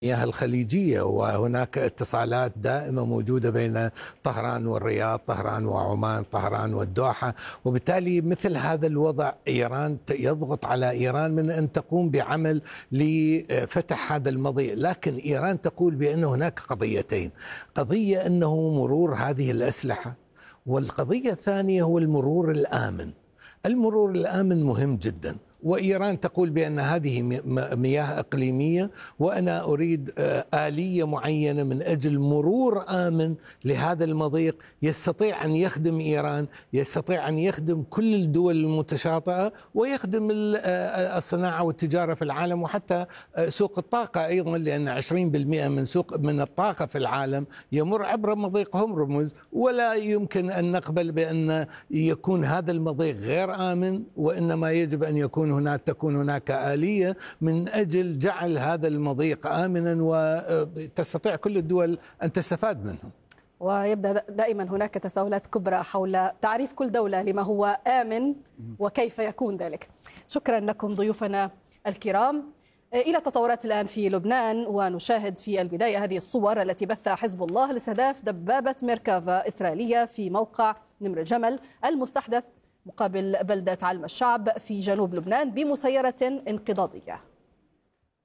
المياه الخليجية، وهناك اتصالات دائمة موجودة بين طهران والرياض، طهران وعمان، طهران والدوحة. وبالتالي مثل هذا الوضع إيران يضغط على إيران من أن تقوم بعمل لفتح هذا المضيق. لكن إيران تقول بأن هناك قضيتين: قضية أنه مرور هذه الأسلحة، والقضية الثانية هو المرور الآمن. المرور الآمن مهم جدا، وإيران تقول بأن هذه مياه إقليمية، وأنا أريد آلية معينة من أجل مرور آمن لهذا المضيق يستطيع أن يخدم إيران، يستطيع أن يخدم كل الدول المتشاطئة، ويخدم الصناعة والتجارة في العالم، وحتى سوق الطاقة أيضا، لأن 20% من الطاقة في العالم يمر عبر مضيق هرمز. ولا يمكن أن نقبل بأن يكون هذا المضيق غير آمن، وإنما يجب أن تكون هناك آلية من أجل جعل هذا المضيق آمنا، وتستطيع كل الدول أن تستفاد منه. ويبدأ دائما هناك تساؤلات كبرى حول تعريف كل دولة لما هو آمن وكيف يكون ذلك. شكرا لكم ضيوفنا الكرام. إلى التطورات الآن في لبنان، ونشاهد في البداية هذه الصور التي بثها حزب الله لاستهداف دبابة ميركافا إسرائيلية في موقع نمر الجمل المستحدث مقابل بلدة علم الشعب في جنوب لبنان بمسيرة انقضاضية.